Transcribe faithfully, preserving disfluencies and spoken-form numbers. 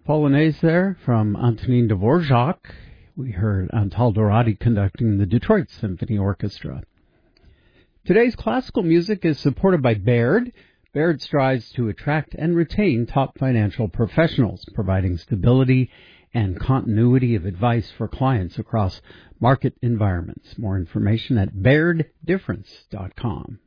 Polonaise there from Antonin Dvorak. We heard Antal Dorati conducting the Detroit Symphony Orchestra. Today's classical music is supported by Baird. Baird strives to attract and retain top financial professionals, providing stability and continuity of advice for clients across market environments. More information at baird difference dot com.